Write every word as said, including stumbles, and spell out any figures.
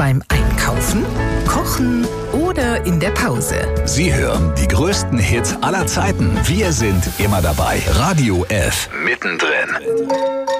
beim Einkaufen, Kochen oder in der Pause. Sie hören die größten Hits aller Zeiten. Wir sind immer dabei. Radio F. Mittendrin.